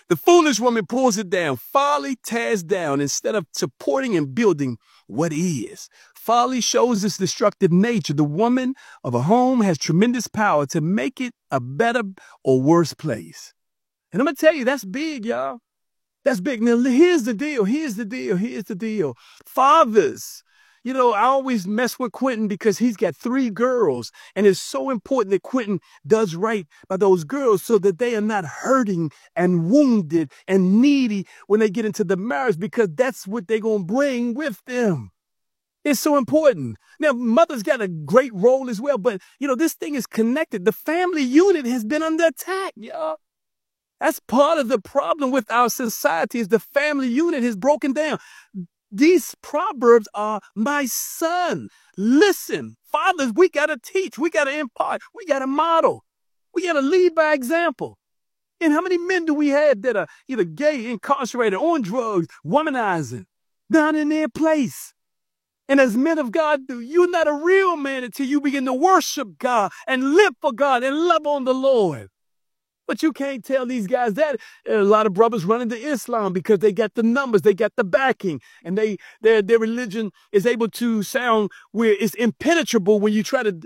The foolish woman pulls it down. Folly tears down instead of supporting and building what is. Folly shows its destructive nature. The woman of a home has tremendous power to make it a better or worse place. And I'm going to tell you, that's big, y'all. That's big. Now, here's the deal. Here's the deal. Here's the deal. Fathers, you know, I always mess with Quentin because he's got 3 girls. And it's so important that Quentin does right by those girls so that they are not hurting and wounded and needy when they get into the marriage, because that's what they're going to bring with them. It's so important. Now, mother's got a great role as well, but, you know, this thing is connected. The family unit has been under attack, y'all. That's part of the problem with our society, is the family unit has broken down. These proverbs are, my son, listen. Fathers, we got to teach. We got to impart. We got to model. We got to lead by example. And how many men do we have that are either gay, incarcerated, on drugs, womanizing, not in their place? And as men of God, you're not a real man until you begin to worship God and live for God and love on the Lord. But you can't tell these guys that. A lot of brothers run into Islam because they got the numbers, they got the backing, and their religion is able to sound where it's impenetrable when you try to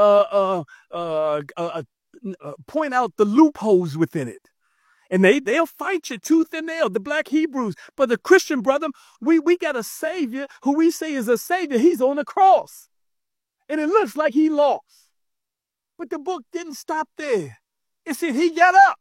point out the loopholes within it. And they'll fight you tooth and nail, the black Hebrews. But the Christian brother, we got a savior who we say is a savior. He's on the cross. And it looks like he lost. But the book didn't stop there. It said he got up.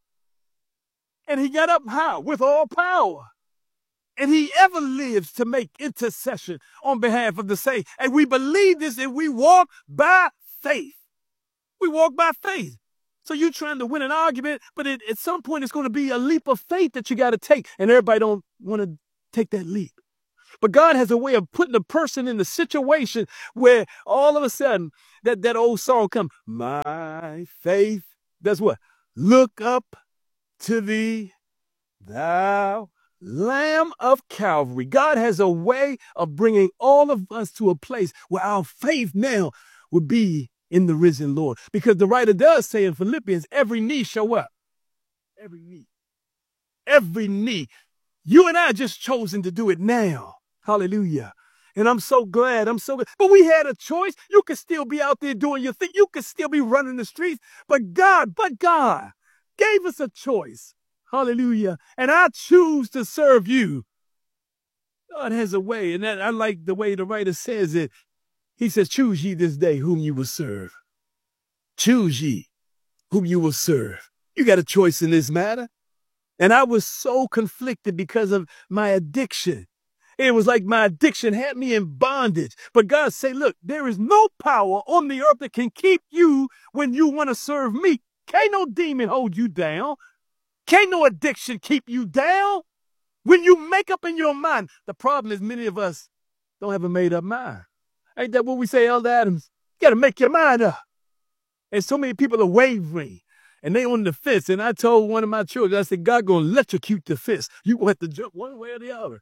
And he got up how? With all power. And he ever lives to make intercession on behalf of the saints. And we believe this, and we walk by faith. We walk by faith. So you're trying to win an argument, but at some point it's going to be a leap of faith that you got to take. And everybody don't want to take that leap. But God has a way of putting a person in the situation where all of a sudden that old song comes, my faith does what? Look up to thee, thou Lamb of Calvary. God has a way of bringing all of us to a place where our faith now would be in the risen Lord. Because the writer does say in Philippians, every knee shall what? Every knee. Every knee. You and I just chosen to do it now. Hallelujah. And I'm so glad. But we had a choice. You could still be out there doing your thing. You could still be running the streets. But God gave us a choice. Hallelujah. And I choose to serve you. God has a way. And I like the way the writer says it. He says, choose ye this day whom you will serve. Choose ye whom you will serve. You got a choice in this matter. And I was so conflicted because of my addiction. It was like my addiction had me in bondage. But God said, look, there is no power on the earth that can keep you when you want to serve me. Can't no demon hold you down. Can't no addiction keep you down. When you make up in your mind, the problem is many of us don't have a made up mind. Ain't that what we say, Elder Adams? You got to make your mind up. And so many people are wavering. And they on the fence. And I told one of my children, I said, God going to electrocute the fence. You going to have to jump one way or the other.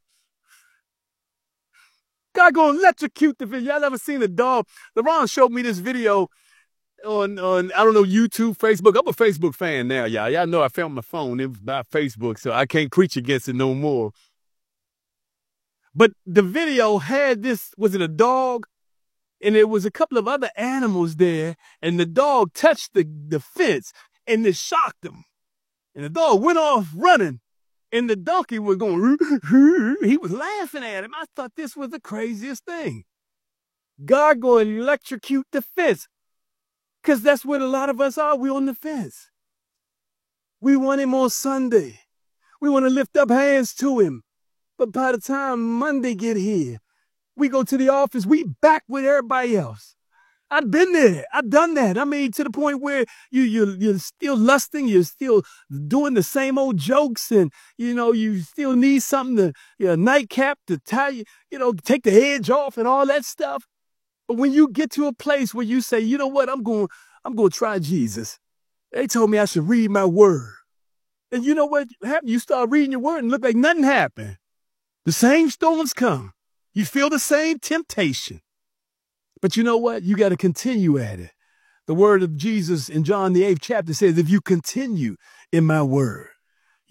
God going to electrocute the fence. Y'all ever seen a dog? LeBron showed me this video on I don't know, YouTube, Facebook. I'm a Facebook fan now, y'all. Y'all know I found my phone. It was by Facebook, so I can't preach against it no more. But the video had this, was it a dog? And there was a couple of other animals there, and the dog touched the fence, and it shocked him. And the dog went off running, and the donkey was going, he was laughing at him. I thought this was the craziest thing. God going to electrocute the fence, because that's what a lot of us are. We on the fence. We want him on Sunday. We want to lift up hands to him. But by the time Monday get here, we go to the office, we back with everybody else. I've been there. I've done that. I mean, to the point where you're still lusting, you're still doing the same old jokes, and, you know, you still need something to, nightcap to tie you, take the edge off and all that stuff. But when you get to a place where you say, you know what, I'm going to try Jesus. They told me I should read my word. And you know what happened? You start reading your word and look like nothing happened. The same storms come. You feel the same temptation. But you know what? You got to continue at it. The word of Jesus in John the 8th chapter says, if you continue in my word,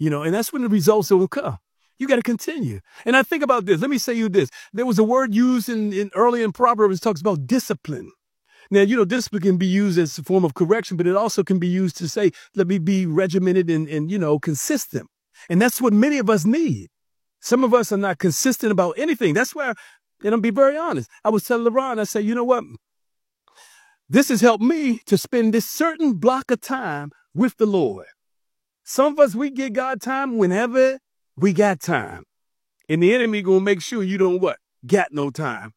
And that's when the results will come. You got to continue. And I think about this. Let me say you this. There was a word used early in Proverbs that talks about discipline. Now, discipline can be used as a form of correction, but it also can be used to say, let me be regimented and consistent. And that's what many of us need. Some of us are not consistent about anything. That's why, and I'll be very honest. I was telling LeBron, I say, you know what? This has helped me to spend this certain block of time with the Lord. Some of us, we get God time whenever we got time. And the enemy going to make sure you don't what? Got no time.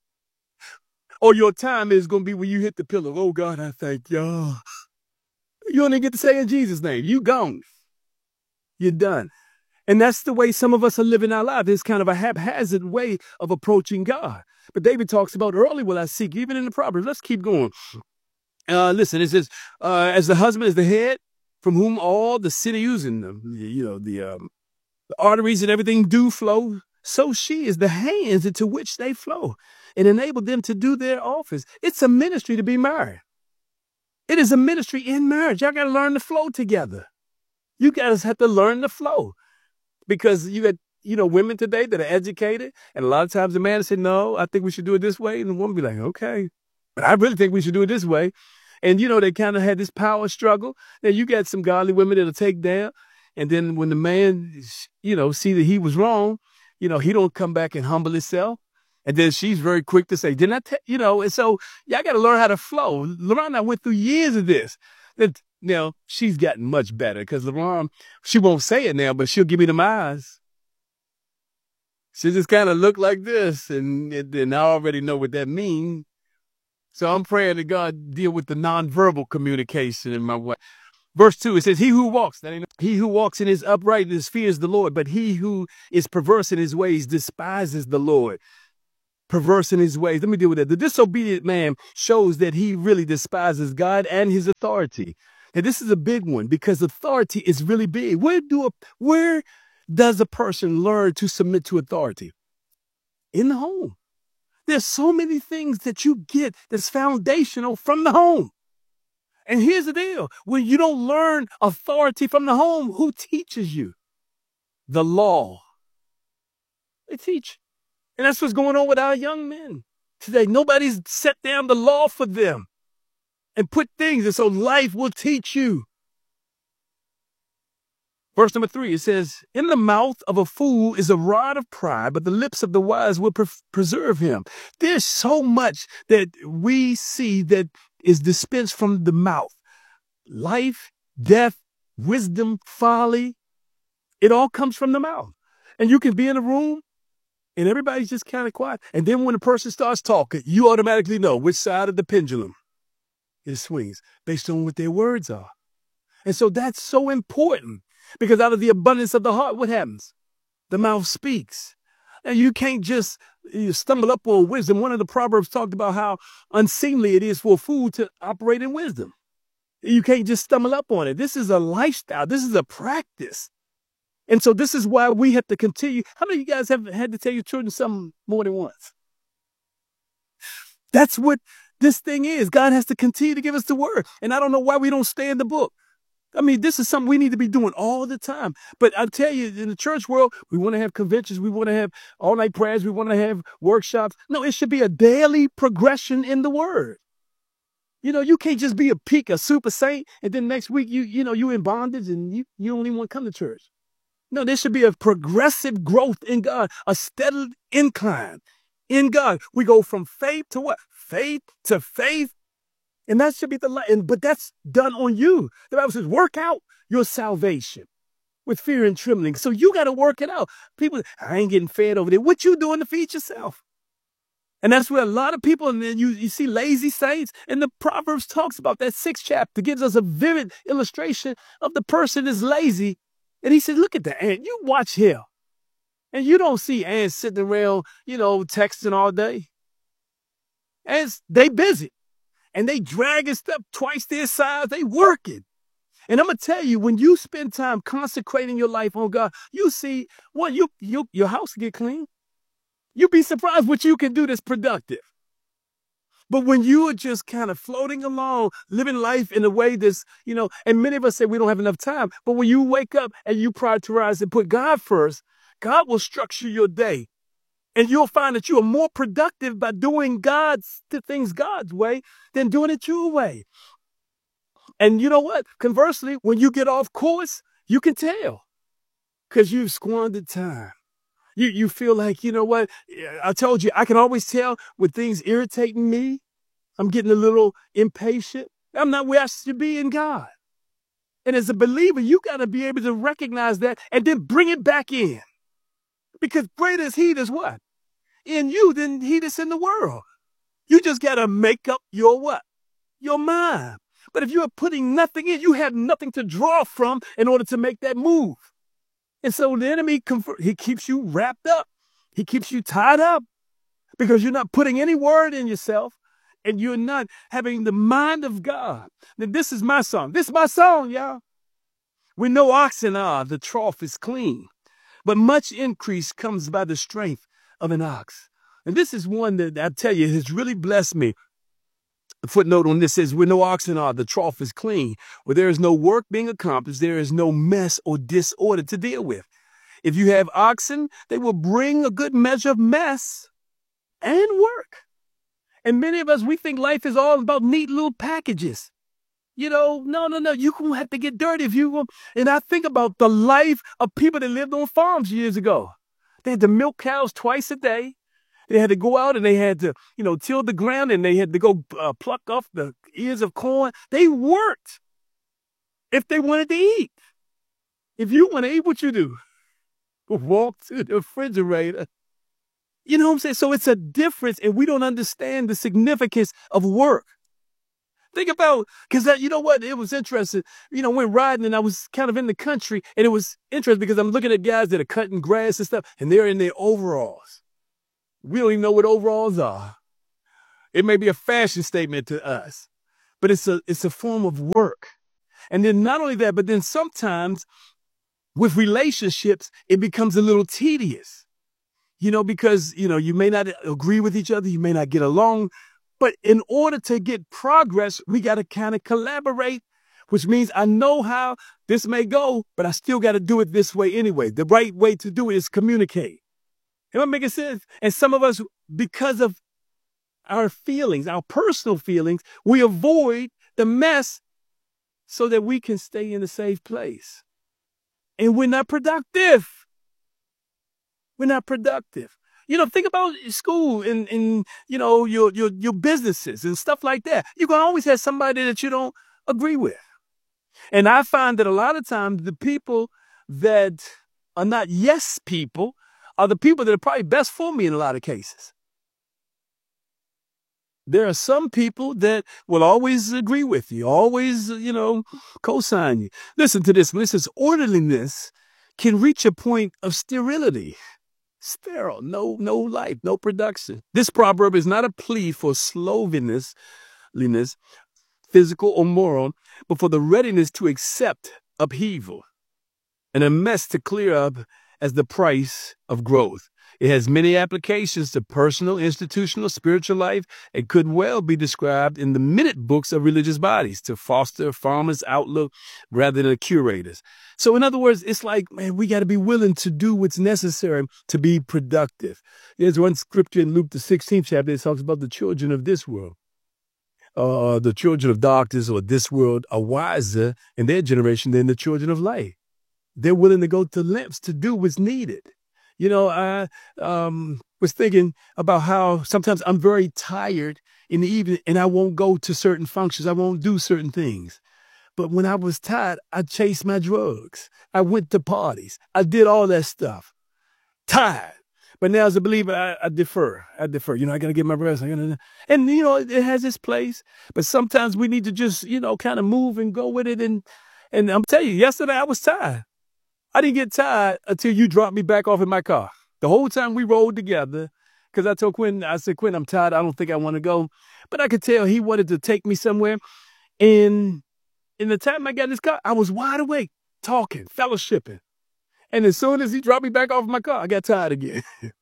Or your time is going to be when you hit the pillow. Oh, God, I thank you. You don't even get to say in Jesus' name. You gone. You're done. And that's the way some of us are living our lives. It's kind of a haphazard way of approaching God. But David talks about early will I seek, even in the Proverbs. Let's keep going. Listen, it says, as the husband is the head, from whom all the sinews and the arteries and everything do flow, so she is the hands into which they flow and enable them to do their office. It's a ministry to be married. It is a ministry in marriage. Y'all got to learn to flow together. You guys have to learn to flow because you got, women today that are educated. And a lot of times the man will say, no, I think we should do it this way. And the woman will be like, okay, but I really think we should do it this way. And, they kind of had this power struggle. Now, you got some godly women that'll take down. And then when the man, see that he was wrong, he don't come back and humble himself. And then she's very quick to say, didn't I and so y'all got to learn how to flow. LeBron and I went through years of this. Now, she's gotten much better because LeBron, she won't say it now, but she'll give me them eyes. She just kind of look like this. And then I already know what that means. So I'm praying that God deal with the nonverbal communication in my way. Verse 2, it says, he who walks in his uprightness fears the Lord, but he who is perverse in his ways despises the Lord. Perverse in his ways. Let me deal with that. The disobedient man shows that he really despises God and his authority. And this is a big one because authority is really big. Where does a person learn to submit to authority? In the home. There's so many things that you get that's foundational from the home. And here's the deal. When you don't learn authority from the home, who teaches you? The law. They teach. And that's what's going on with our young men today. Nobody's set down the law for them and put things. And so life will teach you. Verse number 3, it says, in the mouth of a fool is a rod of pride, but the lips of the wise will preserve him. There's so much that we see that is dispensed from the mouth. Life, death, wisdom, folly. It all comes from the mouth. And you can be in a room and everybody's just kind of quiet. And then when a person starts talking, you automatically know which side of the pendulum it swings based on what their words are. And so that's so important. Because out of the abundance of the heart, what happens? The mouth speaks. And you can't just stumble up on wisdom. One of the Proverbs talked about how unseemly it is for a fool to operate in wisdom. You can't just stumble up on it. This is a lifestyle. This is a practice. And so this is why we have to continue. How many of you guys have had to tell your children something more than once? That's what this thing is. God has to continue to give us the word. And I don't know why we don't stay in the book. I mean, this is something we need to be doing all the time. But I tell you, in the church world, we want to have conventions. We want to have all-night prayers. We want to have workshops. No, it should be a daily progression in the word. You can't just be a super saint, and then next week, you in bondage, and you don't even want to come to church. No, there should be a progressive growth in God, a steady incline in God. We go from faith to what? Faith to faith. And that should be the light. But that's done on you. The Bible says, work out your salvation with fear and trembling. So you got to work it out. People, I ain't getting fed over there. What you doing to feed yourself? And that's where a lot of people, and then you see lazy saints. And the Proverbs talks about that 6th chapter, gives us a vivid illustration of the person that's lazy. And he said, look at the ant. You watch him. And you don't see ants sitting around, texting all day. Ants, they busy. And they dragging stuff twice their size. They working. And I'm going to tell you, when you spend time consecrating your life on God, you see, your house will get clean. You'll be surprised what you can do that's productive. But when you are just kind of floating along, living life in a way that's, and many of us say we don't have enough time, but when you wake up and you prioritize and put God first, God will structure your day. And you'll find that you are more productive by doing the things God's way than doing it your way. And you know what? Conversely, when you get off course, you can tell because you've squandered time. You feel like, you know what? I told you, I can always tell when things irritating me. I'm getting a little impatient. I'm not where I should be in God. And as a believer, you got to be able to recognize that and then bring it back in. Because greater is he that's what? In you than he that's in the world. You just got to make up your what? Your mind. But if you are putting nothing in, you have nothing to draw from in order to make that move. And so the enemy, he keeps you wrapped up. He keeps you tied up because you're not putting any word in yourself and you're not having the mind of God. Then this is my song. This is my song, y'all. We know oxen are, the trough is clean, but much increase comes by the strength of an ox. And this is one that I tell you has really blessed me. The footnote on this says, where no oxen are, the trough is clean. Where there is no work being accomplished, there is no mess or disorder to deal with. If you have oxen, they will bring a good measure of mess and work. And many of us, we think life is all about neat little packages. No. You won't have to get dirty if you want. And I think about the life of people that lived on farms years ago. They had to milk cows twice a day. They had to go out and they had to, till the ground and they had to go pluck off the ears of corn. They worked if they wanted to eat. If you want to eat, what you do? Walk to the refrigerator. You know what I'm saying? So it's a difference and we don't understand the significance of work. Think about, because you know what? It was interesting. Went riding and I was kind of in the country and it was interesting because I'm looking at guys that are cutting grass and stuff and they're in their overalls. We don't even know what overalls are. It may be a fashion statement to us, but it's a form of work. And then not only that, but then sometimes with relationships, it becomes a little tedious, because, you may not agree with each other. You may not get along. But in order to get progress, we got to kind of collaborate, which means I know how this may go, but I still got to do it this way anyway. The right way to do it is communicate. Am I making sense? And some of us, because of our feelings, our personal feelings, we avoid the mess so that we can stay in a safe place. And we're not productive. We're not productive. Think about school and your businesses and stuff like that. You're going to always have somebody that you don't agree with. And I find that a lot of times the people that are not yes people are the people that are probably best for me in a lot of cases. There are some people that will always agree with you, always, co-sign you. Listen to this. This is orderliness can reach a point of sterility. Sterile, no life, no production. This proverb is not a plea for slovenliness, physical or moral, but for the readiness to accept upheaval and a mess to clear up as the price of growth. It has many applications to personal, institutional, spiritual life, and could well be described in the minute books of religious bodies to foster a farmer's outlook rather than a curator's. So in other words, it's like, man, we got to be willing to do what's necessary to be productive. There's one scripture in Luke, the 16th chapter, that talks about the children of this world. The children of darkness or this world are wiser in their generation than the children of light. They're willing to go to lengths to do what's needed. I was thinking about how sometimes I'm very tired in the evening and I won't go to certain functions. I won't do certain things. But when I was tired, I chased my drugs. I went to parties. I did all that stuff. Tired. But now as a believer, I defer. I got to get my rest. And, it has its place. But sometimes we need to just, kind of move and go with it. And I'm telling you, yesterday I was tired. I didn't get tired until you dropped me back off in my car. The whole time we rode together, because I told Quentin, Quentin, I'm tired. I don't think I want to go. But I could tell he wanted to take me somewhere. And in the time I got in his car, I was wide awake, talking, fellowshipping. And as soon as he dropped me back off my car, I got tired again.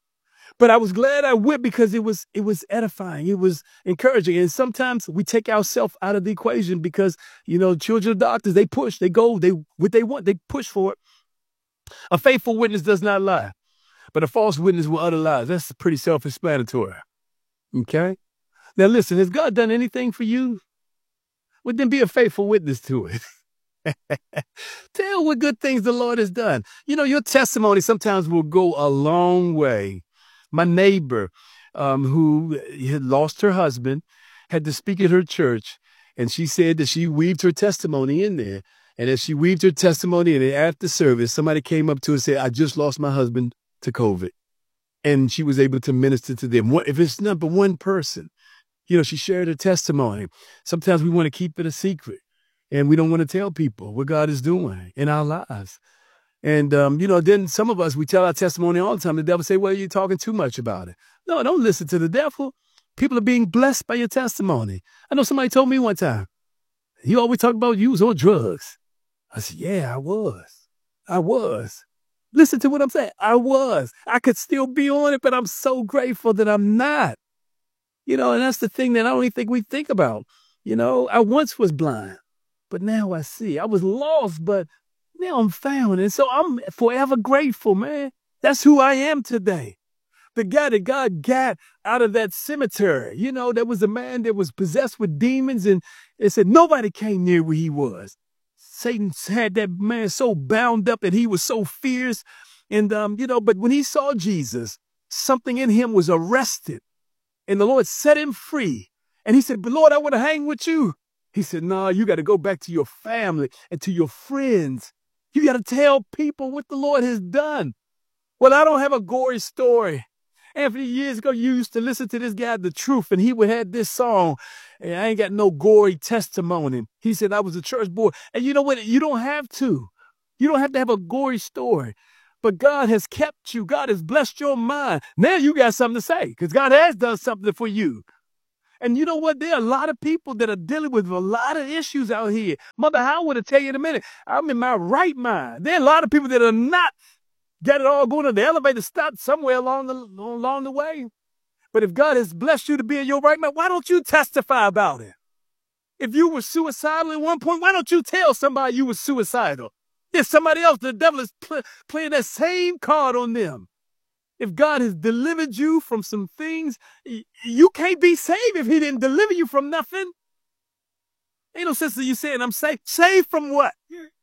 But I was glad I went because it was edifying. It was encouraging. And sometimes we take ourselves out of the equation because, children of doctors, they push, they go, what they want, they push for it. A faithful witness does not lie, but a false witness will utter lies. That's pretty self-explanatory. Okay? Now listen, has God done anything for you? Well, then be a faithful witness to it. Tell what good things the Lord has done. Your testimony sometimes will go a long way. My neighbor, who had lost her husband, had to speak at her church, and she said that she weaved her testimony in there. And as she weaved her testimony, and after service, somebody came up to her and said, "I just lost my husband to COVID." And she was able to minister to them. If it's not but one person, she shared her testimony. Sometimes we want to keep it a secret. And we don't want to tell people what God is doing in our lives. And, then some of us, we tell our testimony all the time. The devil say, "Well, you're talking too much about it." No, don't listen to the devil. People are being blessed by your testimony. I know somebody told me one time, "You always talk about you was on drugs." I said, "Yeah, I was. Listen to what I'm saying. I was. I could still be on it, but I'm so grateful that I'm not. And that's the thing that I don't even think we think about. I once was blind, but now I see. I was lost, but now I'm found. And so I'm forever grateful, man. That's who I am today. The guy that God got out of that cemetery, there was a man that was possessed with demons, and it said nobody came near where he was. Satan had that man so bound up and he was so fierce. And, but when he saw Jesus, something in him was arrested, and the Lord set him free. And he said, "But Lord, I want to hang with you." He said, "No, you got to go back to your family and to your friends. You got to tell people what the Lord has done." Well, I don't have a gory story. Anthony, years ago, you used to listen to this guy, The Truth, and he would have this song, and "I ain't got no gory testimony." He said, "I was a church boy." And you know what? You don't have to. You don't have to have a gory story. But God has kept you. God has blessed your mind. Now you got something to say because God has done something for you. And you know what? There are a lot of people that are dealing with a lot of issues out here. Mother Howard will tell you in a minute, I'm in my right mind. There are a lot of people that are not got it all going on. The elevator stopped somewhere along the way. But if God has blessed you to be in your right mind, why don't you testify about it? If you were suicidal at one point, why don't you tell somebody you were suicidal? There's somebody else, the devil is playing that same card on them. If God has delivered you from some things, you can't be saved if he didn't deliver you from nothing. Ain't no sense of you saying, "I'm saved." Saved from what?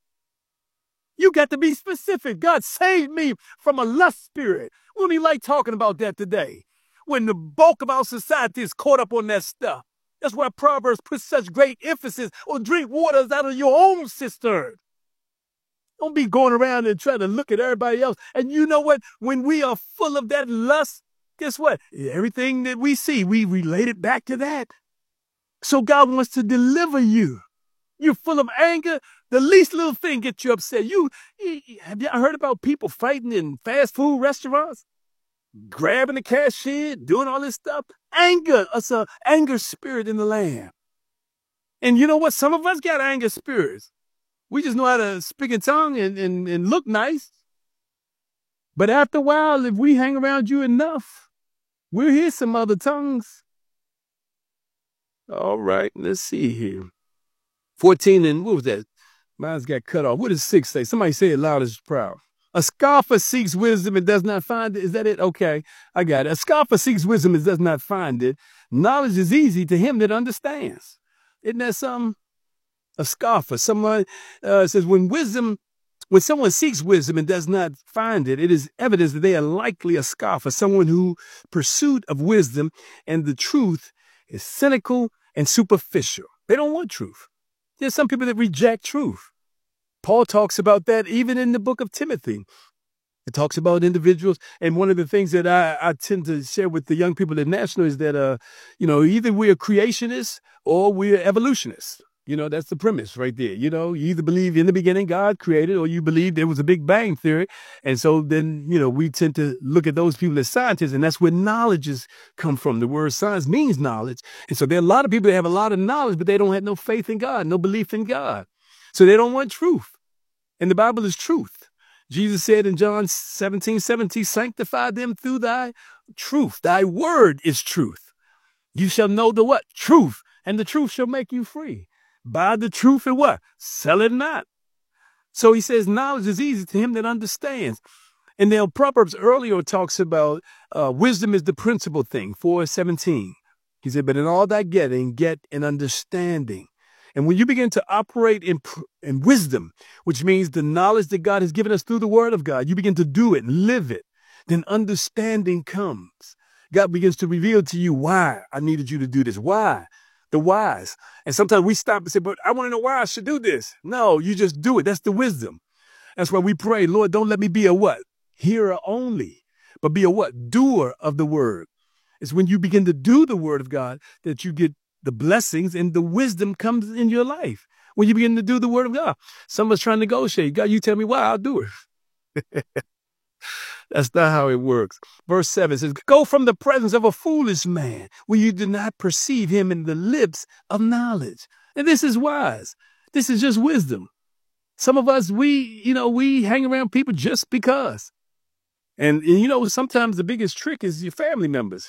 You got to be specific. God saved me from a lust spirit. We don't even like talking about that today, when the bulk of our society is caught up on that stuff. That's why Proverbs puts such great emphasis on drink waters out of your own cistern. Don't be going around and trying to look at everybody else. And you know what? When we are full of that lust, guess what? Everything that we see, we relate it back to that. So God wants to deliver you. You're full of anger. The least little thing gets you upset. Have you heard about people fighting in fast food restaurants? Grabbing the cashier, doing all this stuff? Anger. It's an anger spirit in the land. And you know what? Some of us got anger spirits. We just know how to speak in tongue and look nice. But after a while, if we hang around you enough, we'll hear some other tongues. All right, let's see here. 14 and what was that? Mine's got cut off. What does 6 say? Somebody say it loud as proud. A scoffer seeks wisdom and does not find it. Is that it? Okay, I got it. A scoffer seeks wisdom and does not find it. Knowledge is easy to him that understands. Isn't that something? A scoffer. Someone says when someone seeks wisdom and does not find it, it is evidence that they are likely a scoffer, someone who pursuit of wisdom and the truth is cynical and superficial. They don't want truth. There's some people that reject truth. Paul talks about that even in the book of Timothy. It talks about individuals. And one of the things that I tend to share with the young people at National is that, either we're creationists or we're evolutionists. That's the premise right there. You either believe in the beginning God created or you believe there was a Big Bang theory. And so then, we tend to look at those people as scientists, and that's where knowledge has come from. The word science means knowledge. And so there are a lot of people that have a lot of knowledge, but they don't have no faith in God, no belief in God. So they don't want truth. And the Bible is truth. Jesus said in John 17:17, sanctify them through thy truth. Thy word is truth. You shall know the what? Truth. And the truth shall make you free. Buy the truth and what? Sell it not. So he says knowledge is easy to him that understands. And then Proverbs earlier talks about wisdom is the principal thing, 4:17. He said, but in all thy getting, get an understanding. And when you begin to operate in wisdom, which means the knowledge that God has given us through the word of God, you begin to do it, live it, then understanding comes. God begins to reveal to you why I needed you to do this. Why? The whys. And sometimes we stop and say, but I want to know why I should do this. No, you just do it. That's the wisdom. That's why we pray, Lord, don't let me be a what? Hearer only, but be a what? Doer of the word. It's when you begin to do the word of God that you get the blessings and the wisdom comes in your life. When you begin to do the word of God, someone's trying to negotiate. God, you tell me why, I'll do it. That's not how it works. Verse 7 says, go from the presence of a foolish man where you do not perceive him in the lips of knowledge. And this is wise. This is just wisdom. Some of us, we hang around people just because. And sometimes the biggest trick is your family members.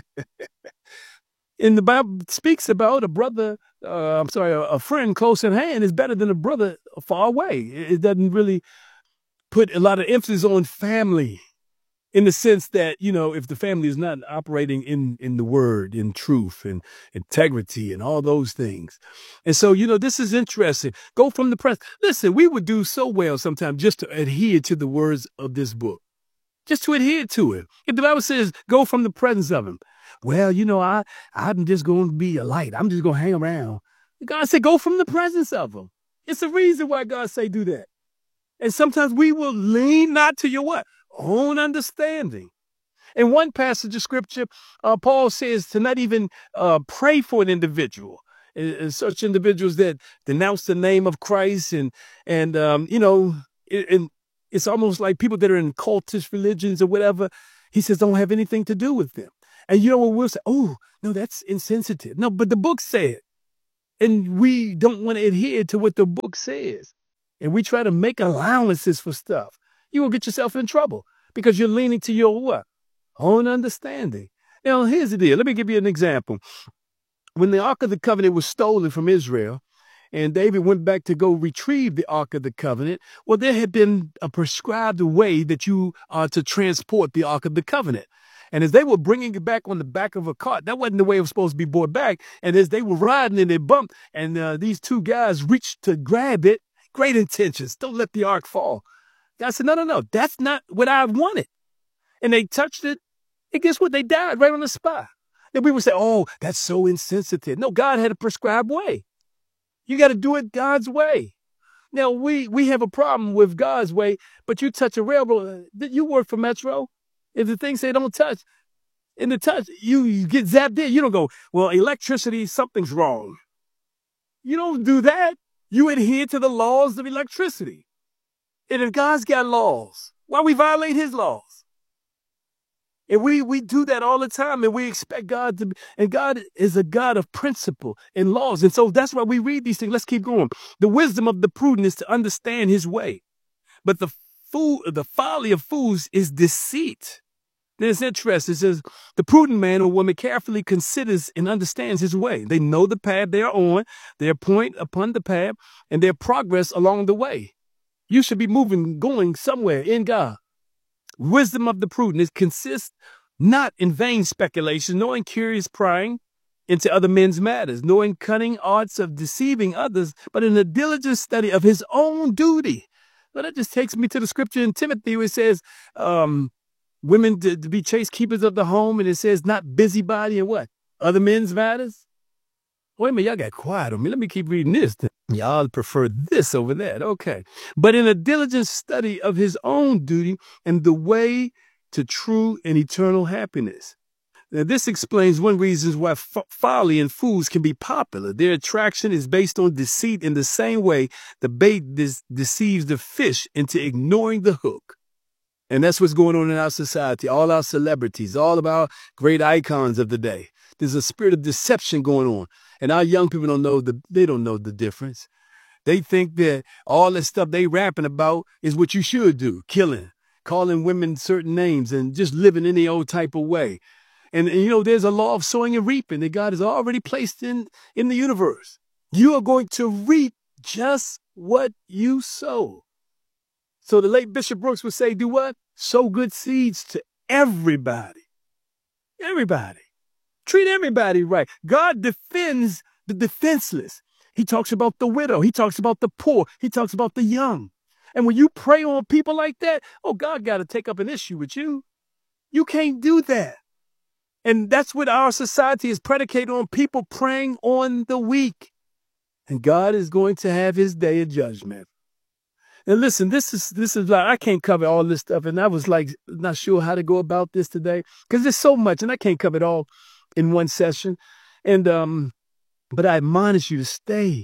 And the Bible speaks about a friend close at hand is better than a brother far away. It doesn't really put a lot of emphasis on family in the sense that, if the family is not operating in the word, in truth and integrity and all those things. And so, this is interesting. Go from the press. Listen, we would do so well sometimes just to adhere to the words of this book. Just to adhere to it. If the Bible says, go from the presence of him. Well, I'm just going to be a light. I'm just going to hang around. God said, go from the presence of him. It's the reason why God say do that. And sometimes we will lean not to your what? Own understanding. In one passage of scripture, Paul says to not even pray for an individual. Such individuals that denounce the name of Christ and it's almost like people that are in cultist religions or whatever. He says, don't have anything to do with them. And what we'll say? Oh, no, that's insensitive. No, but the book said, and we don't want to adhere to what the book says. And we try to make allowances for stuff. You will get yourself in trouble because you're leaning to your what? Own understanding. Now, here's the deal. Let me give you an example. When the Ark of the Covenant was stolen from Israel, and David went back to go retrieve the Ark of the Covenant, well, there had been a prescribed way that you are to transport the Ark of the Covenant. And as they were bringing it back on the back of a cart, that wasn't the way it was supposed to be brought back. And as they were riding and they bumped, and these two guys reached to grab it, great intentions. Don't let the ark fall. God said, no, that's not what I wanted. And they touched it, and guess what? They died right on the spot. Then we would say, oh, that's so insensitive. No, God had a prescribed way. You got to do it God's way. Now, we have a problem with God's way, but you touch a railroad. You work for Metro. If the thing say don't touch, in the touch, you get zapped in. You don't go, well, electricity, something's wrong. You don't do that. You adhere to the laws of electricity. And if God's got laws, why we violate his laws? And we do that all the time, and we expect God to be, and God is a God of principle and laws. And so that's why we read these things. Let's keep going. The wisdom of the prudent is to understand his way. But the folly of fools is deceit. Then it's interesting. It says, the prudent man or woman carefully considers and understands his way. They know the path they are on, their point upon the path, and their progress along the way. You should be going somewhere in God. Wisdom of the prudent consists not in vain speculation, nor in curious prying into other men's matters, nor in cunning arts of deceiving others, but in the diligent study of his own duty. Well, that just takes me to the scripture in Timothy where it says, women to be chaste keepers of the home, and it says not busybody in what? Other men's matters? Wait a minute, y'all got quiet on me. Let me keep reading this. Y'all prefer this over that. Okay. But in a diligent study of his own duty and the way to true and eternal happiness. Now, this explains one reason why folly and fools can be popular. Their attraction is based on deceit in the same way the bait deceives the fish into ignoring the hook. And that's what's going on in our society. All our celebrities, all of our great icons of the day. There's a spirit of deception going on. And our young people don't know the difference. They think that all the stuff they rapping about is what you should do, killing, calling women certain names, and just living any old type of way. And there's a law of sowing and reaping that God has already placed in the universe. You are going to reap just what you sow. So the late Bishop Brooks would say, do what? Sow good seeds to everybody. Everybody. Treat everybody right. God defends the defenseless. He talks about the widow. He talks about the poor. He talks about the young. And when you pray on people like that, God got to take up an issue with you. You can't do that. And that's what our society is predicated on, people preying on the weak. And God is going to have his day of judgment. And listen, this is like, I can't cover all this stuff. And I was like, not sure how to go about this today because there's so much and I can't cover it all in one session. And, but I admonish you to stay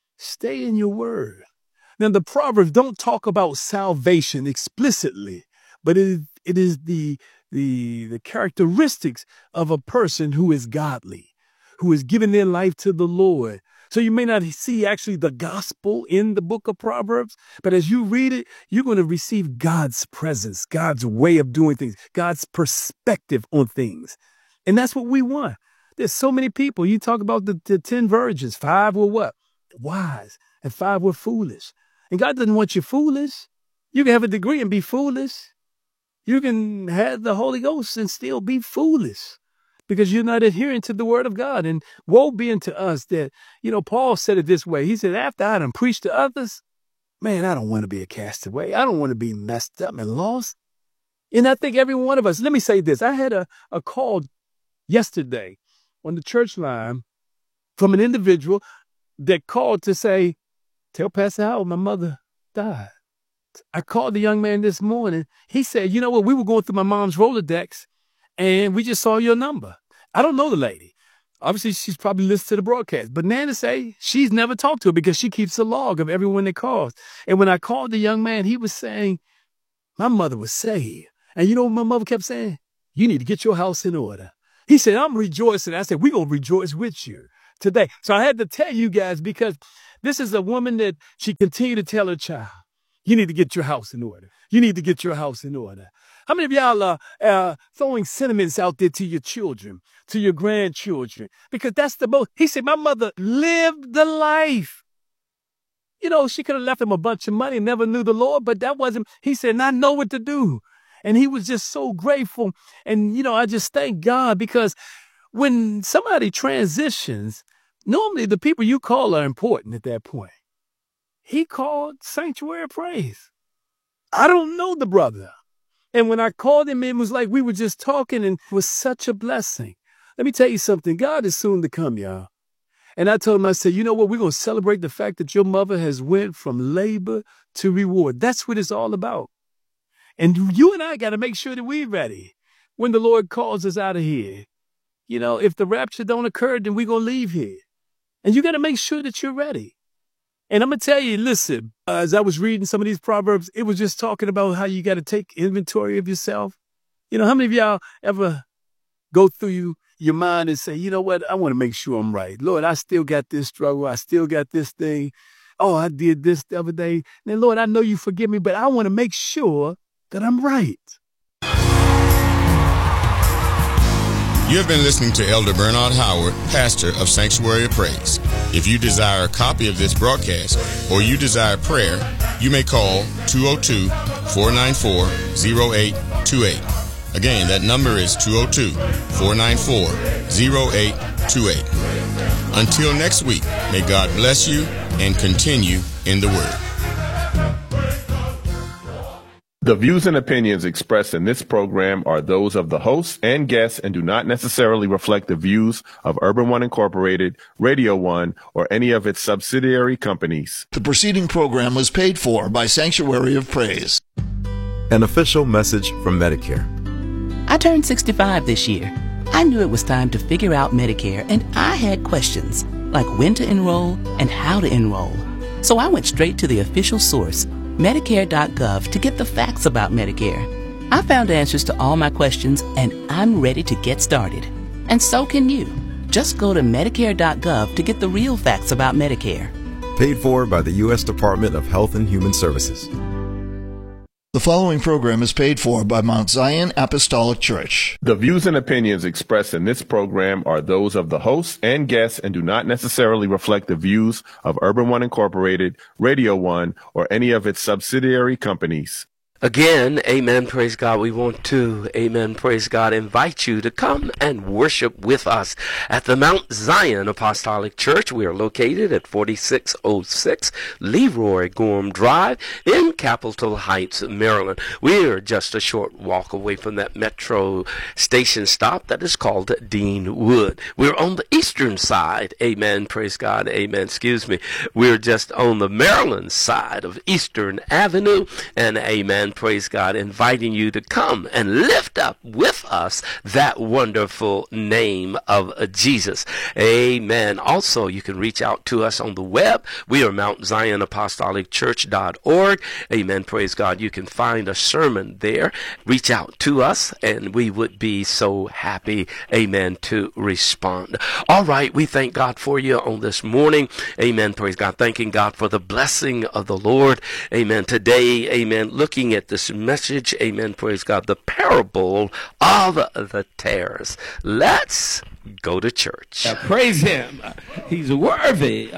in your word. Now, the Proverbs don't talk about salvation explicitly, but it is the characteristics of a person who is godly, who is giving their life to the Lord. So you may not see actually the gospel in the book of Proverbs, but as you read it, you're going to receive God's presence, God's way of doing things, God's perspective on things. And that's what we want. There's so many people. You talk about the 10 virgins. 5 were what? Wise. And 5 were foolish. And God doesn't want you foolish. You can have a degree and be foolish. You can have the Holy Ghost and still be foolish because you're not adhering to the word of God. And woe be unto us that, Paul said it this way. He said, after I done preached to others, man, I don't want to be a castaway. I don't want to be messed up and lost. And I think every one of us, let me say this. I had a call yesterday on the church line from an individual that called to say, tell Pastor Howard my mother died. I called the young man this morning. He said, you know what? We were going through my mom's Rolodex and we just saw your number. I don't know the lady. Obviously, she's probably listened to the broadcast. But Nana say she's never talked to her because she keeps a log of everyone that calls. And when I called the young man, he was saying, my mother was saved. And you know what my mother kept saying? You need to get your house in order. He said, I'm rejoicing. I said, we're going to rejoice with you today. So I had to tell you guys because this is a woman that she continued to tell her child, you need to get your house in order. You need to get your house in order. How many of y'all are throwing sentiments out there to your children, to your grandchildren? Because that's the most. He said, my mother lived the life. She could have left him a bunch of money and never knew the Lord, but that wasn't. He said, and I know what to do. And he was just so grateful. And, I just thank God because when somebody transitions, normally the people you call are important at that point. He called Sanctuary of Praise. I don't know the brother. And when I called him, it was like we were just talking and it was such a blessing. Let me tell you something. God is soon to come, y'all. And I told him, I said, you know what? We're going to celebrate the fact that your mother has went from labor to reward. That's what it's all about. And you and I got to make sure that we're ready when the Lord calls us out of here. If the rapture don't occur, then we're going to leave here. And you got to make sure that you're ready. And I'm going to tell you, listen, as I was reading some of these Proverbs, it was just talking about how you got to take inventory of yourself. How many of y'all ever go through your mind and say, you know what, I want to make sure I'm right. Lord, I still got this struggle. I still got this thing. Oh, I did this the other day. And Lord, I know you forgive me, but I want to make sure that I'm right. You have been listening to Elder Bernard Howard, pastor of Sanctuary of Praise. If you desire a copy of this broadcast or you desire prayer, you may call 202-494-0828. Again, that number is 202-494-0828. Until next week, may God bless you and continue in the Word. The views and opinions expressed in this program are those of the hosts and guests and do not necessarily reflect the views of Urban One Incorporated, Radio One, or any of its subsidiary companies. The preceding program was paid for by Sanctuary of Praise. An official message from Medicare. I turned 65 this year. I knew it was time to figure out Medicare, and I had questions like when to enroll and how to enroll. So I went straight to the official source, Medicare.gov, to get the facts about Medicare. I found answers to all my questions, and I'm ready to get started. And so can you. Just go to Medicare.gov to get the real facts about Medicare. Paid for by the U.S. Department of Health and Human Services. The following program is paid for by Mount Zion Apostolic Church. The views and opinions expressed in this program are those of the hosts and guests and do not necessarily reflect the views of Urban One Incorporated, Radio One, or any of its subsidiary companies. Again, amen, praise God. We want to, amen, praise God, invite you to come and worship with us at the Mount Zion Apostolic Church. We are located at 4606 Leroy Gorham Drive in Capitol Heights, Maryland. We are just a short walk away from that metro station stop that is called Dean Wood. We're on the eastern side, amen, praise God, amen, We're just on the Maryland side of Eastern Avenue, and amen, praise God, inviting you to come and lift up with us that wonderful name of Jesus. Amen. Also, you can reach out to us on the web. We are MountZionApostolicChurch.org. Amen. Praise God. You can find a sermon there. Reach out to us, and we would be so happy, amen, to respond. All right. We thank God for you on this morning. Amen. Praise God. Thanking God for the blessing of the Lord. Amen. Today, amen, looking at this message, amen, praise God, the parable of the tares. Let's go to church. Praise him. He's worthy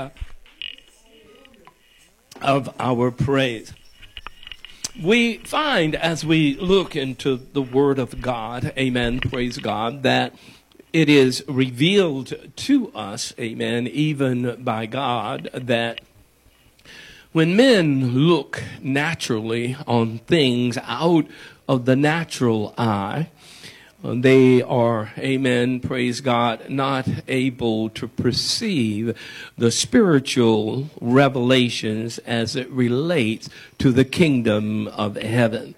of our praise. We find as we look into the Word of God, amen, praise God, that it is revealed to us, amen, even by God, that when men look naturally on things out of the natural eye, they are, amen, praise God, not able to perceive the spiritual revelations as it relates to the kingdom of heaven.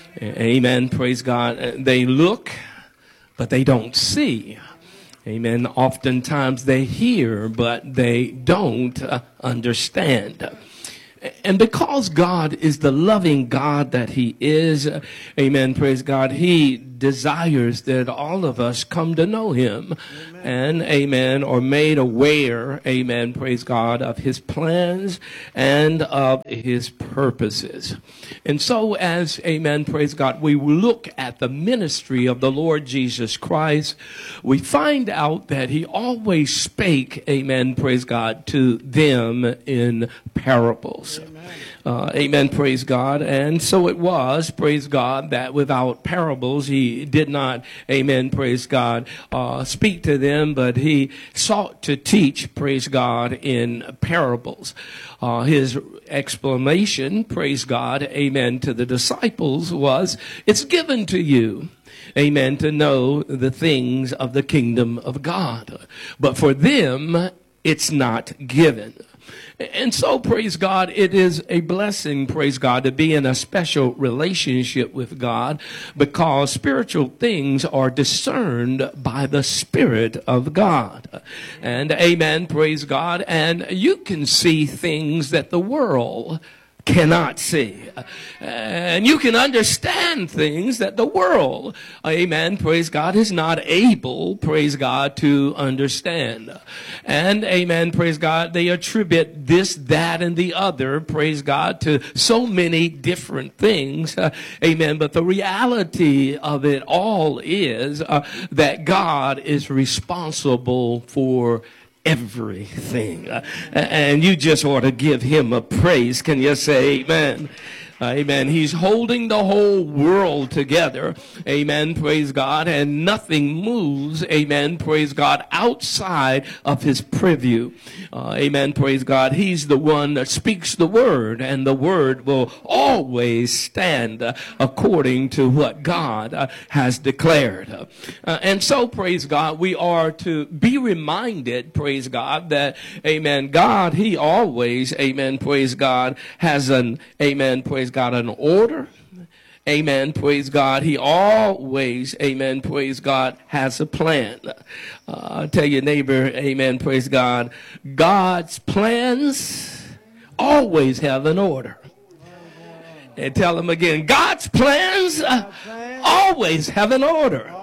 Amen, praise God. They look, but they don't see. Amen. Oftentimes they hear, but they don't understand. And because God is the loving God that he is, amen, praise God, he desires that all of us come to know him. Amen. And, amen, are made aware, amen, praise God, of his plans and of his purposes. And so as, amen, praise God, we look at the ministry of the Lord Jesus Christ, we find out that he always spake, amen, praise God, to them in parables. Amen, praise God. And so it was, praise God, that without parables, he did not, amen, praise God, speak to them, but he sought to teach, praise God, in parables. His explanation, praise God, amen, to the disciples was, it's given to you, amen, to know the things of the kingdom of God. But for them, it's not given. And so, praise God, it is a blessing, praise God, to be in a special relationship with God, because spiritual things are discerned by the Spirit of God. And amen, praise God. And you can see things that the world cannot see. And you can understand things that the world, amen, praise God, is not able, praise God, to understand. And, amen, praise God, they attribute this, that, and the other, praise God, to so many different things, amen. But the reality of it all is that God is responsible for everything. And you just ought to give him a praise. Can you say amen? Amen. He's holding the whole world together. Amen. Praise God. And nothing moves. Amen. Praise God. Outside of his preview. Amen. Praise God. He's the one that speaks the word, and the word will always stand according to what God has declared. And so, praise God, we are to be reminded, praise God, that, amen, God, he always, amen, praise God, has an, amen, praise God, an order. Amen, praise God. He always, amen, praise God, has a plan. Tell your neighbor, amen, praise God, God's plans always have an order. And tell him again, God's plans always have an order.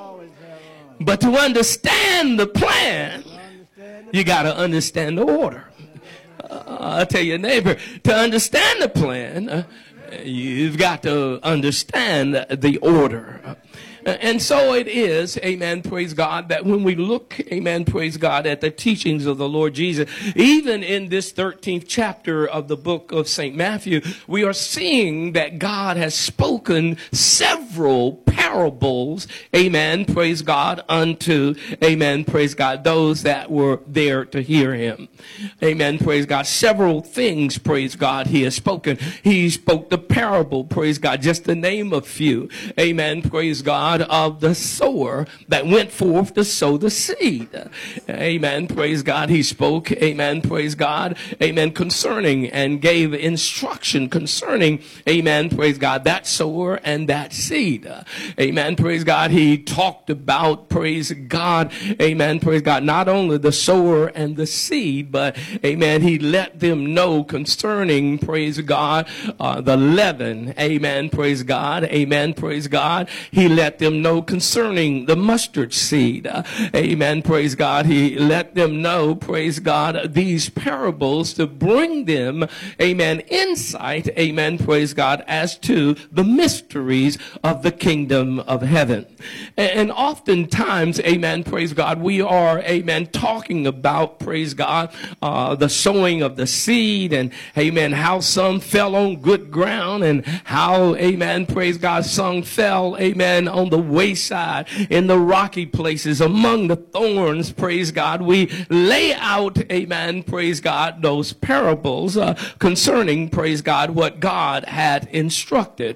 But to understand the plan, you got to understand the order. I tell your neighbor, to understand the plan, you've got to understand the order. And so it is, amen, praise God, that when we look, amen, praise God, at the teachings of the Lord Jesus, even in this 13th chapter of the book of St. Matthew, we are seeing that God has spoken several parables, amen, praise God, unto, amen, praise God, those that were there to hear him. Amen, praise God. Several things, praise God, he has spoken. He spoke the parable, praise God, just to name a few, amen, praise God, of the sower that went forth to sow the seed. Amen. Praise God. He spoke. Amen. Praise God. Amen. Concerning and gave instruction concerning, amen. Praise God, that sower and that seed. Amen. Praise God. He talked about, praise God. Amen. Praise God. Not only the sower and the seed, but amen. He let them know concerning, praise God, the leaven. Amen. Praise God. Amen. Praise God. He let them know concerning the mustard seed. Amen. Praise God. He let them know, praise God, these parables to bring them, amen, insight, amen, praise God, as to the mysteries of the kingdom of heaven. And oftentimes, amen, praise God, we are, amen, talking about, praise God, the sowing of the seed and, amen, how some fell on good ground and how, amen, praise God, some fell, amen, on the wayside, in the rocky places, among the thorns, praise God. We lay out, amen, praise God, those parables concerning, praise God, what God had instructed.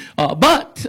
But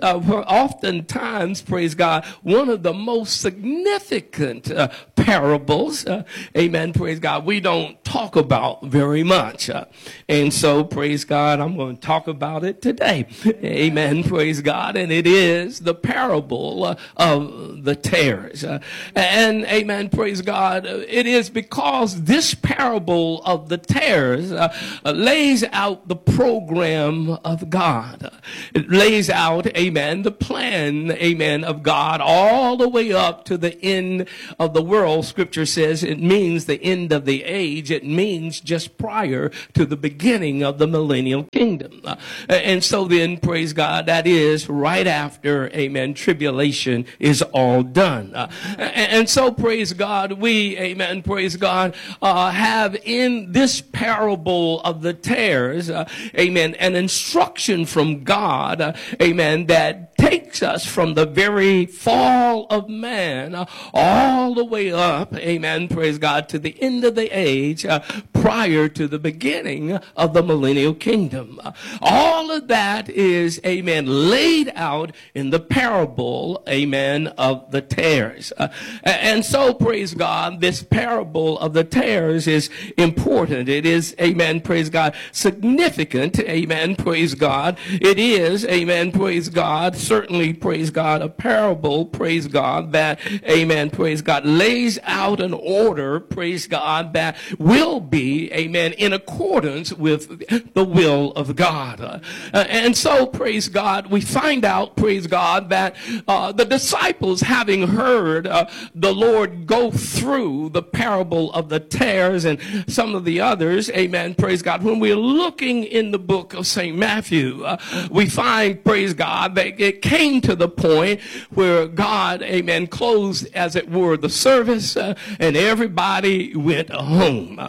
oftentimes, praise God, one of the most significant parables, amen, praise God, we don't talk about very much. And so, praise God, I'm going to talk about it today. Amen, praise God. And it is the parable of the tares. And amen, praise God, it is because this parable of the tares lays out the program of God. It lays out, amen, the plan, amen, of God all the way up to the end of the world. Scripture says it means the end of the age. It means just prior to the beginning of the millennial kingdom. And so then, praise God, that is right after, amen, tribulation is all done. And so, praise God, we, amen, praise God, have in this parable of the tares, amen, an instruction from God, amen, that takes us from the very fall of man all the way up, amen, praise God, to the end of the age prior to the beginning of the millennial kingdom. All of that is, amen, laid out in the parable, amen, of the tares. And so, praise God, this parable of the tares is important. It is, amen, praise God, significant, amen, praise God. It is, amen, praise God, certainly, praise God, a parable, praise God, that, amen, praise God, lays out an order, praise God, that will be, amen, in accordance with the will of God. And so, praise God, we find out, praise God, that the disciples, having heard the Lord go through the parable of the tares and some of the others, amen, praise God, when we're looking in the book of St. Matthew, we find, praise God, that it came to the point where God, amen, closed, as it were, the service, and everybody went home.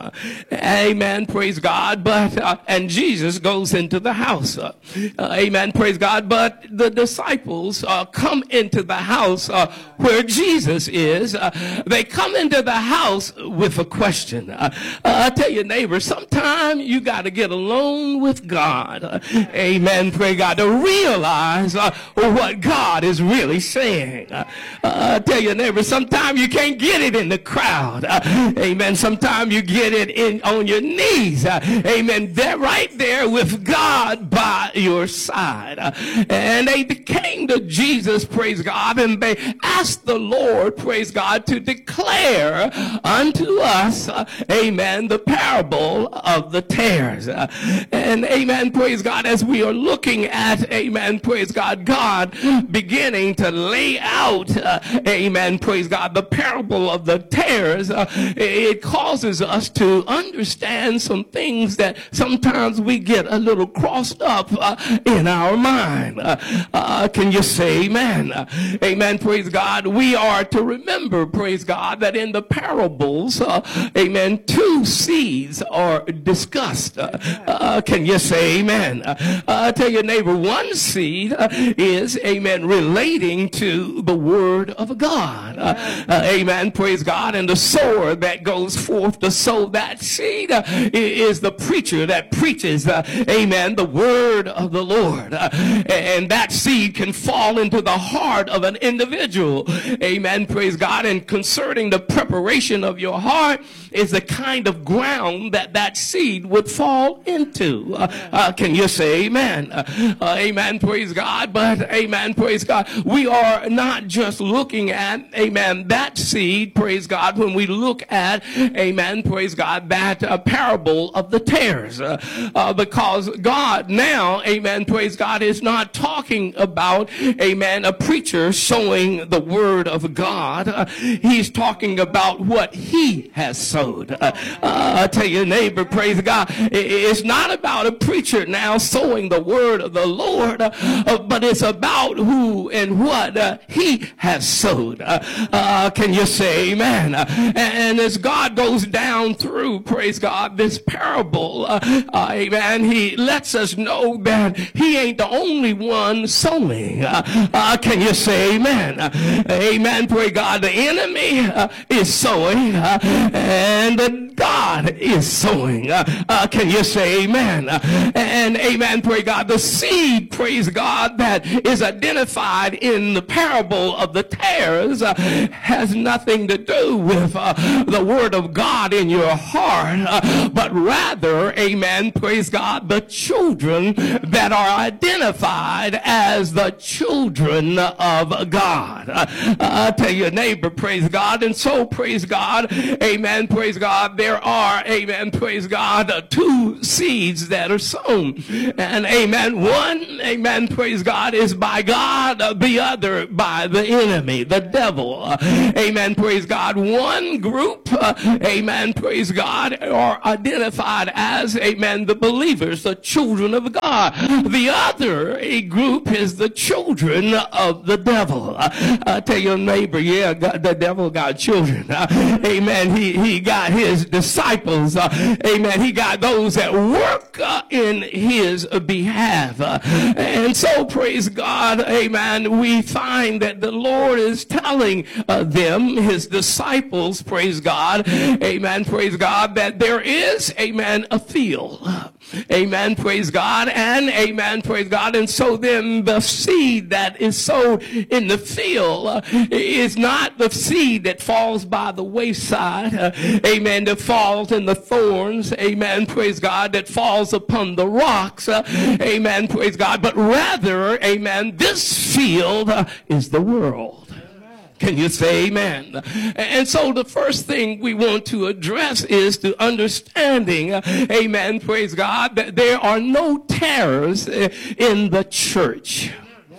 Amen, praise God, but, and Jesus goes into the house. Amen, praise God, but the disciples come into the house where Jesus is. They come into the house with a question. I tell your neighbor, sometimes you got to get alone with God. Amen, praise God, to realize what God is really saying. Tell your neighbor, sometimes you can't get it in the crowd. Amen. Sometimes you get it on your knees. Amen. They're right there with God by your side. And they came to Jesus, praise God, and they asked the Lord, praise God, to declare unto us, amen, the parable of the tares. And amen, praise God, as we are looking at, amen, praise God, God beginning to lay out, amen, praise God, the parable of the tares, it causes us to understand some things that sometimes we get a little crossed up in our mind. Can you say amen? Amen, praise God. We are to remember, praise God, that in the parables, amen, two seeds are discussed. Can you say amen? Tell your neighbor, one seed is, amen, relating to the word of God. Amen, praise God. And the sower that goes forth to sow that seed is the preacher that preaches, amen, the word of the Lord. And that seed can fall into the heart of an individual. Amen, praise God. And concerning the preparation of your heart is the kind of ground that that seed would fall into. Can you say amen? Amen, praise God. But amen, praise God, we are not just looking at, amen, that seed, praise God, when we look at, amen, praise God, that parable of the tares. Because God now, amen, praise God, is not talking about, amen, a preacher sowing the word of God. He's talking about what he has sowed. Tell your neighbor, praise God, it's not about a preacher now sowing the word of the Lord, but it's about who and what he has sowed. Can you say amen? And as God goes down through, praise God, this parable, amen, he lets us know that he ain't the only one sowing. Can you say amen? Amen, praise God. The enemy is sowing and God is sowing. Can you say amen? And amen, praise God. The seed, praise God, that is identified in the parable of the tares has nothing to do with the word of God in your heart, but rather, amen, praise God, the children that are identified as the children of God. Tell your neighbor, praise God. And so, praise God, amen, praise God, there are, amen, praise God, two seeds that are sown. And amen, one, amen, praise God, is by God, the other by the enemy, the devil. Amen, praise God. One group, amen, praise God, are identified as, amen, the believers, the children of God. The other group is the children of the devil. Tell your neighbor, yeah, God, the devil got children. Amen. He got his disciples. Amen. He got those that work in his behalf. And so, praise God, amen, we find that the Lord is telling them, his disciples, praise God, amen, praise God, that there is, amen, a field. Amen, praise God, and amen, praise God. And so then the seed that is sowed in the field is not the seed that falls by the wayside, amen, that falls in the thorns, amen, praise God, that falls upon the rocks, amen, praise God, but rather, amen, this field is the world. Can you say amen? And so the first thing we want to address is to understanding, amen, praise God, that there are no tares in the church.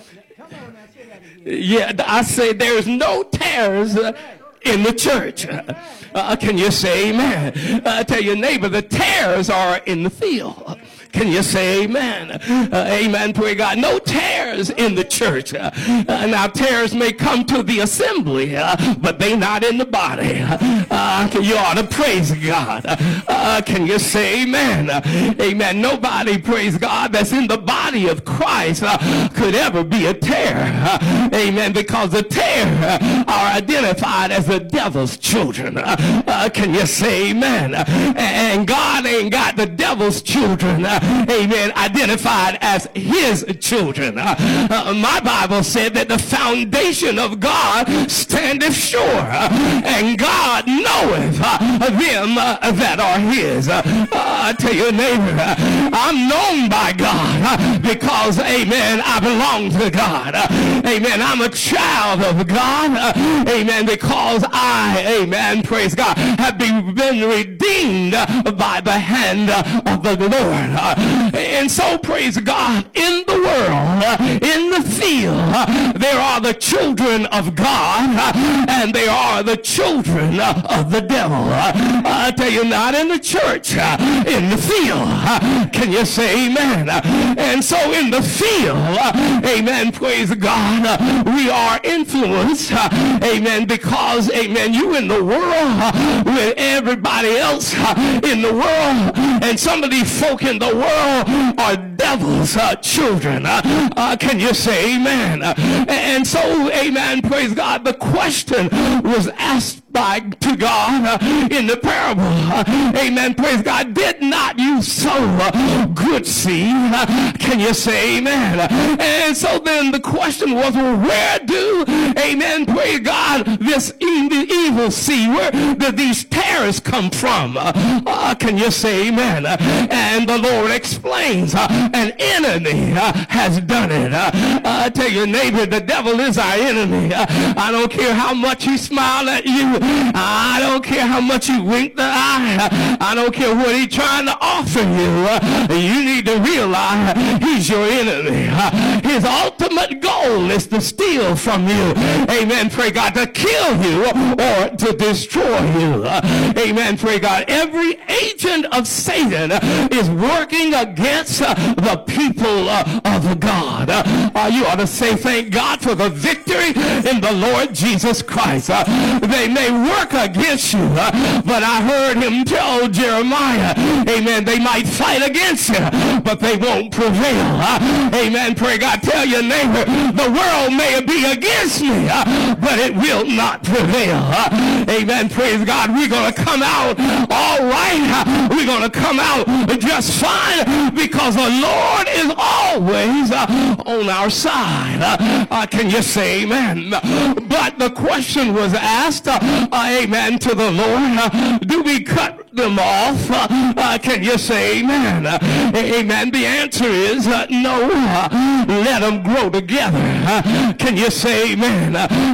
Yeah, I say there's no tares in the church. Can you say amen? Tell your neighbor, the tares are in the field. Can you say amen? Amen, praise God. No tares in the church. Now, tares may come to the assembly, but they not in the body. You ought to praise God. Can you say amen? Amen. Nobody, praise God, that's in the body of Christ could ever be a tare. Amen. Because the tare are identified as the devil's children. Can you say amen? And God ain't got the devil's children, amen, identified as his children. My Bible said that the foundation of God standeth sure, and God knoweth them that are his. Tell your neighbor, I'm known by God because, amen, I belong to God. Amen, I'm a child of God. Amen, because I, amen, praise God, have been redeemed by the hand of the Lord. And so, praise God, in the world, in the field, there are the children of God, and they are the children of the devil. I tell you, not in the church, in the field. Can you say amen? And so in the field, amen, praise God, we are influenced, amen, because, amen, you in the world with everybody else in the world, and some of these folk in the world are devil's children. Can you say amen? And so, amen, praise God, the question was asked to God in the parable. Amen, praise God. Did not you sow good seed? Can you say amen? And so then the question was, well, where do, amen, praise God, this evil seed, where did these tares come from? Can you say amen? And the Lord explains, an enemy has done it. Tell your neighbor, the devil is our enemy. I don't care how much he smiled at you. I don't care how much he winked the eye. I don't care what he's trying to offer you. You need to realize he's your enemy. His ultimate goal is to steal from you. Amen. Pray God, to kill you or to destroy you. Amen. Pray God. Every agent of Satan is working against the people of God. You ought to say thank God for the victory in the Lord Jesus Christ. They may work against you, but I heard him tell Jeremiah, amen, they might fight against you, but they won't prevail. Amen. Pray God. Tell your neighbor, the world may be against me, but it will not prevail. Amen. Praise God. We're going to come out all right. We're going to come out just fine because the Lord is always on our side. Can you say amen? But the question was asked, amen, to the Lord, do we cut them off? Can you say amen? Amen. The answer is no. Let them grow together. Can you say amen?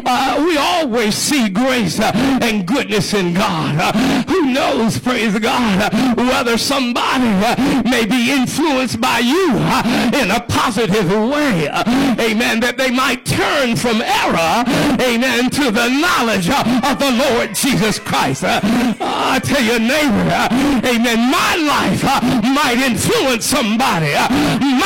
We always see grace and goodness in God. Who knows, praise God, whether somebody may be influenced by you in a positive way. Amen. That they might turn from error, amen, to the knowledge of the Lord Jesus Christ. I tell your neighbor, amen, my life might influence somebody.